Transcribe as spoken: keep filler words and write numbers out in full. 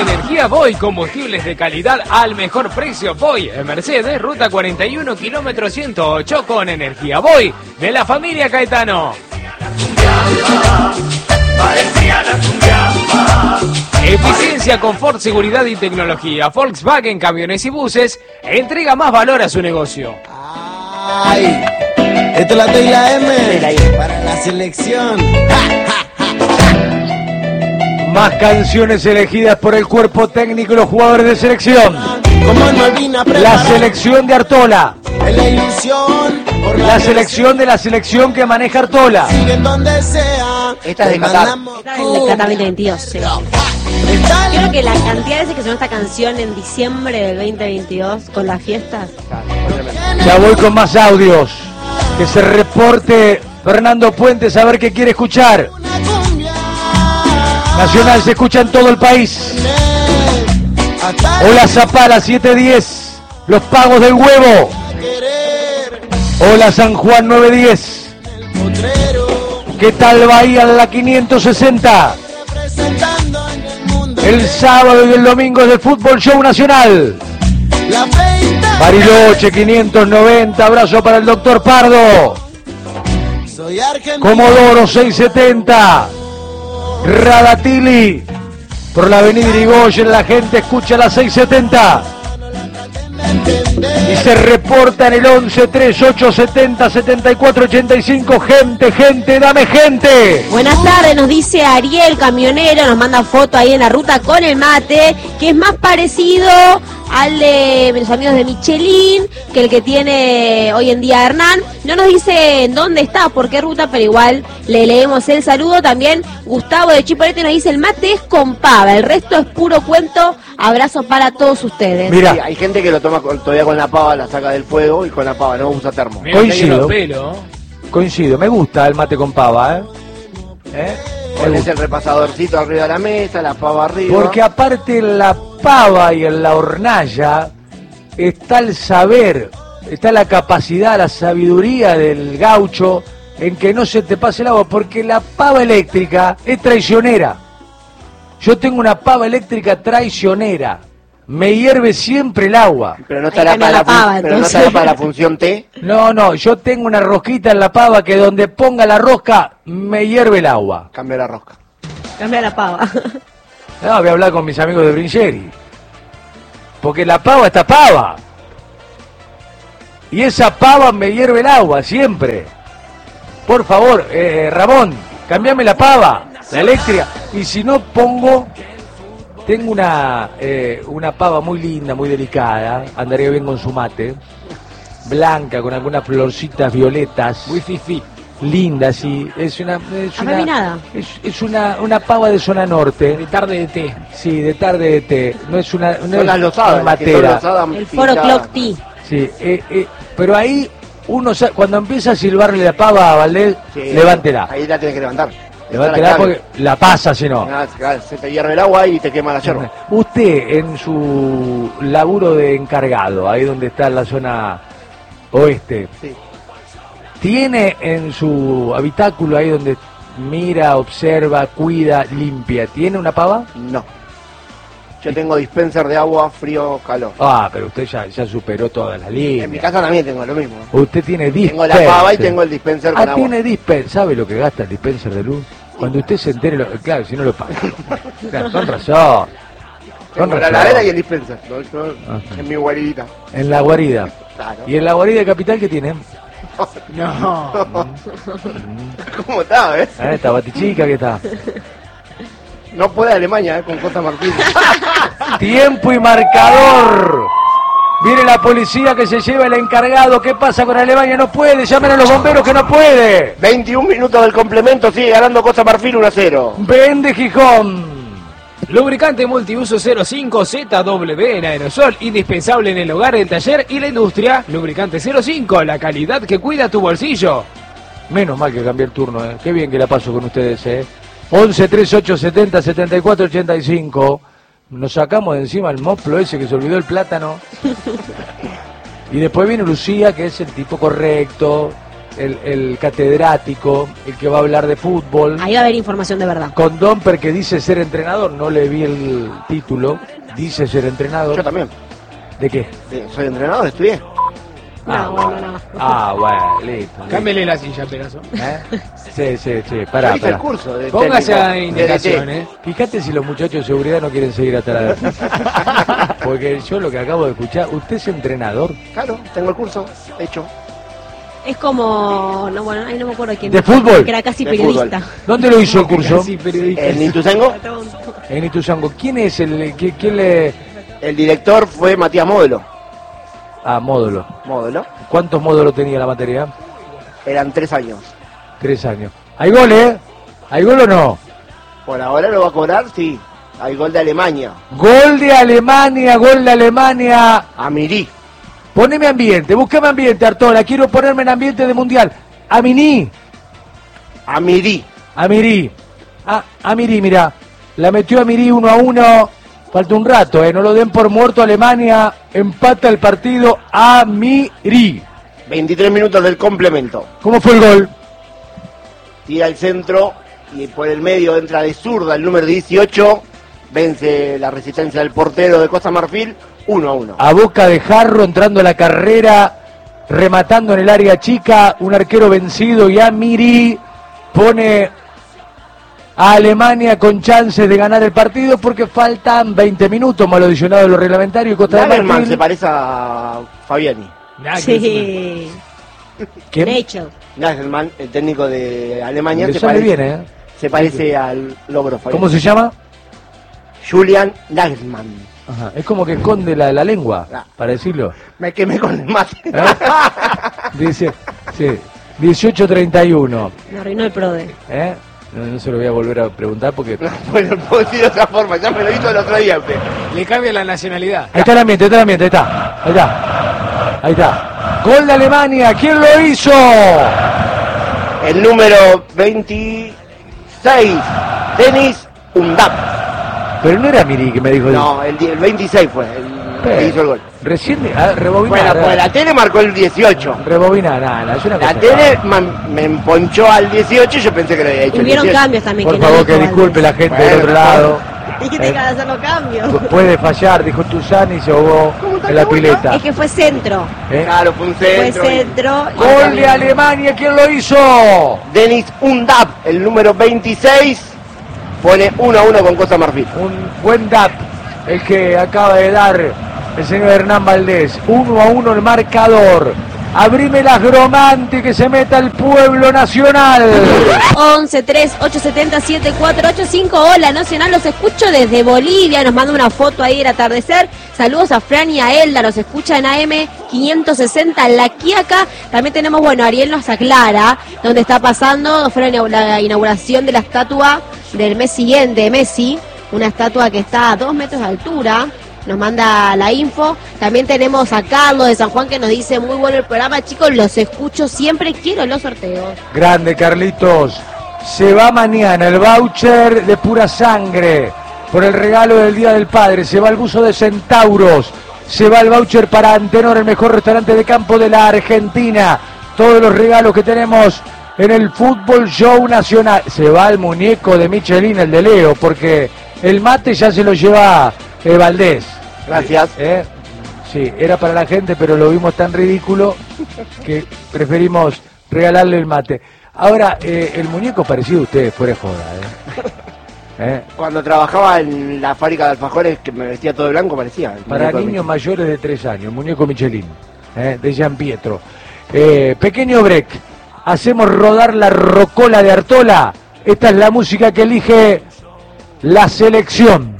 energía Voy, combustibles de calidad al mejor precio. Voy en Mercedes, ruta cuarenta y uno, kilómetro ciento ocho, con energía Voy de la familia Caetano. Eficiencia, confort, seguridad y tecnología. Volkswagen Camiones y Buses entrega más valor a su negocio. Ay, esto es la T y la M para la selección. Más canciones elegidas por el cuerpo técnico y los jugadores de selección. Como en Malvina, La selección de Artola. en la ilusión, por La selección de la selección que maneja Artola. sigue donde sea. Esta es de Te Qatar. mandamos Esta es del Qatar veinte veintidós, sí. Está Creo que la cantidad de veces que sonó esta canción en diciembre del veinte veintidós con las fiestas. Ya voy con más audios. Que se reporte Fernando Puentes a ver qué quiere escuchar. una cumbia. Nacional se escucha en todo el país. Hasta Hola Zapala siete diez. Los pagos del huevo. querer Hola San Juan nueve diez. potrero, ¿Qué tal Bahía en la quinientos sesenta? representando en el mundo El sábado y el domingo es el Fútbol Show Nacional. la feita. Bariloche quinientos noventa. Abrazo para el doctor Pardo. Soy argentino. Comodoro seiscientos setenta. Radatili. Por la avenida Irigoyen la gente escucha la seiscientos setenta. Y se reporta en el once treinta y ocho setenta setenta y cuatro ochenta y cinco. Gente, gente, dame gente. Buenas tardes, nos dice Ariel, camionero, nos manda foto ahí en la ruta con el mate, que es más parecido al de los amigos de Michelin que el que tiene hoy en día Hernán. No nos dice en dónde está, por qué ruta, pero igual le leemos el saludo. También Gustavo de Chipolete nos dice: el mate es con pava, el resto es puro cuento. Abrazo para todos ustedes. Mira. Sí, hay gente que lo toma con- todavía con la pava, la saca del fuego y con la pava no usa termo. Medio Coincido. negro pelo. Coincido, me gusta el mate con pava, ¿eh? ¿Eh? Me Pones gusta. el repasadorcito arriba de la mesa, la pava arriba. Porque aparte en la pava y en la hornalla está el saber, está la capacidad, la sabiduría del gaucho en que no se te pase el agua, porque la pava eléctrica es traicionera. Yo tengo una pava eléctrica traicionera. Me hierve siempre el agua. Pero no Ahí estará cambia para la la, fun- pava, pero no entonces. estará para la función T. No, no, yo tengo una rosquita en la pava que donde ponga la rosca me hierve el agua. Cambia la rosca. Cambia la pava. No, voy a hablar con mis amigos de Brincheri. Porque la pava está pava. Y esa pava me hierve el agua, siempre. Por favor, eh, Ramón, cambiame la pava, la eléctrica. Y si no pongo, tengo una, eh, una pava muy linda, muy delicada. Andaría bien con su mate. Blanca, con algunas florcitas violetas. Muy fifi. Linda, sí. Es una, es una, Afeminada. es, es una, una pava de zona norte. De tarde de té. Sí, de tarde de té. No es una, no Son es las losadas, las que son matera. losadas El foro pintadas. Clock Tea. Sí, eh, eh, pero ahí uno sa- cuando empieza a silbarle la pava a Valdés, Sí, levántela. Ahí la tienes que levantar. Levántela Está la porque la pasa si no. clave. Ah, claro, se te hierve el agua y te quema la yerba. Usted en su laburo de encargado, ahí donde está en la zona oeste, Sí. tiene en su habitáculo ahí donde mira, observa, cuida, limpia, ¿tiene una pava? No. Yo tengo dispenser de agua, frío, calor. Ah, pero usted ya, ya superó todas las líneas. En mi casa también tengo lo mismo. Usted tiene Tengo dispenser. la pava y tengo el dispenser con Ah, agua. tiene dispenser. ¿Sabe lo que gasta el dispenser de luz? Cuando usted se entere, lo- claro, si no lo paga. Claro, con razón. Con Tengo la razón. heladera y el dispenser. ¿no? Yo- Ajá. en mi guaridita. En la guarida. Claro. ¿Y en la guarida de Capital qué tiene? No. ¿Cómo está, eh? Ah, esta batichica que está. No puede Alemania, eh, con Costa Martín. Tiempo y marcador. Viene la policía que se lleva el encargado. ¿Qué pasa con Alemania? No puede. Llamen a los bomberos que no puede. veintiún minutos del complemento, sigue ganando Costa Marfil uno a cero. Vende Gijón. Lubricante multiuso cero cinco Z W en aerosol, indispensable en el hogar, el taller y la industria. Lubricante cero cinco, la calidad que cuida tu bolsillo. Menos mal que cambié el turno, ¿eh? Qué bien que la paso con ustedes, ¿eh? once treinta y ocho setenta setenta y cuatro ochenta y cinco. Nos sacamos de encima el moplo ese que se olvidó el plátano. Y después viene Lucía, que es el tipo correcto, el, el catedrático, el que va a hablar de fútbol. Ahí va a haber información de verdad. Con Domper, que dice ser entrenador, no le vi el título, dice ser entrenador. Yo también. ¿De qué? Sí, soy entrenador, estudié. No, Ah, bueno, no. Ah, bueno, listo. listo. Cámbiale la silla, Perazo. ¿Eh? Sí, sí, sí, pará, Yo hice pará. el curso de Póngase técnico, a de indicación, D T. ¿eh? Fíjate si los muchachos de seguridad no quieren seguir atrás. Porque yo lo que acabo de escuchar, ¿usted es entrenador? Claro, tengo el curso hecho. Es como, no, bueno, ahí no me acuerdo quién. ¿De fútbol? Que era casi De periodista. ¿Dónde lo hizo el curso? Casi periodista. En Ituzaingó, En Ituzaingó. ¿Quién es el que quién le el director fue Matías Módulo. ah, módulo? Módulo. ¿Cuántos módulos tenía la materia? Eran tres años. Tres años. ¿Hay gol, eh? ¿Hay gol o no? Por ahora lo va a cobrar, sí. Hay gol de Alemania. Gol de Alemania, gol de Alemania. Amirí. Poneme ambiente, buscame ambiente, Artola. Quiero ponerme en ambiente de mundial. Amini, Amirí. Amirí. A, Amirí, mira. La metió Amirí uno a uno. Falta un rato, eh. No lo den por muerto. Alemania empata el partido. Amirí. veintitrés minutos del complemento. ¿Cómo fue el gol? Tira el centro y por el medio entra de zurda el número dieciocho. Vence la resistencia del portero de Costa Marfil. uno a uno. A boca de jarro, entrando a la carrera, rematando en el área chica, un arquero vencido y Amirí pone a Alemania con chances de ganar el partido porque faltan veinte minutos, mal adicionado de lo reglamentario y Costa de Nagelman Marfil. se parece a Fabiani. Nada que Sí. ¿Quién? De hecho. Nagelman, el técnico de Alemania, Le se sale parece, bien, ¿eh? se parece al logro Fabiani. ¿Cómo se llama? Julian Nagelsmann. Ajá. Es como que esconde la, la lengua, Ah. para decirlo. Me quemé con el mate. ¿Eh? Dice, sí, dieciocho treinta y uno. Me arruinó el PRODE. ¿Eh? No, no se lo voy a volver a preguntar porque... Bueno, puedo decir de otra forma, ya me lo hizo el otro día usted. Le cambia la nacionalidad. Ahí está el ambiente, ahí está el ambiente, ahí está, ahí está, ahí está. Gol de Alemania, ¿quién lo hizo? El número veintiséis, Denis Undap. Pero no era Miri que me dijo. No, el, di- el veintiséis fue el que Eh, hizo el gol. Recién, ah, rebobiná. Bueno, pues la tele marcó el dieciocho. Rebobiná, nada, nada, es una La cosa tele rara. man- me emponchó al dieciocho y yo pensé que lo había hecho el Hubieron dieciocho. cambios también. Por que no favor, dijo que disculpe Valdés. la gente Bueno, del otro lado. Dijiste Eh, que hacer los cambios. pu- puede fallar, dijo Tuzán y se ahogó en la pileta. Es que fue centro. ¿Eh? Claro, fue un Fue centro. y- centro. y Gol de también- Alemania, ¿quién lo hizo? Denis Undap, el número veintiséis, pone uno a uno con Costa Marfil. Un buen D A P, el que acaba de dar el señor Hernán Valdés. Uno a uno el marcador. Abrime las Gromante, que se meta el pueblo nacional. once tres ocho siete cero siete cuatro ocho cinco. Hola Nacional, los escucho desde Bolivia. Nos manda una foto ahí del atardecer. Saludos a Fran y a Elda, los escucha en A M quinientos sesenta La Quiaca. También tenemos, bueno, Ariel nos aclara donde está pasando. Fue la inaugura- la inauguración de la estatua del mes siguiente, Messi. Una estatua que está a dos metros de altura. Nos manda la info. También tenemos a Carlos de San Juan que nos dice: muy bueno el programa, chicos, los escucho siempre, quiero los sorteos. Grande, Carlitos. Se va mañana el voucher de Pura Sangre por el regalo del Día del Padre. Se va el buzo de Centauros. Se va el voucher para Antenor, el mejor restaurante de campo de la Argentina. Todos los regalos que tenemos en el Fútbol Show Nacional. Se va el muñeco de Michelin, el de Leo, porque el mate ya se lo lleva eh, Valdés. Gracias. ¿Eh? Sí, era para la gente, pero lo vimos tan ridículo que preferimos regalarle el mate. Ahora, eh, el muñeco parecido a ustedes, fuera de joda, ¿eh? ¿Eh? Cuando trabajaba en la fábrica de alfajores, que me vestía todo de blanco, parecía. el Para muñeco de niños Messi. mayores de tres años, el muñeco Michelin, ¿eh? De Gian Pietro. Eh, pequeño break, hacemos rodar la rocola de Artola. Esta es la música que elige la selección.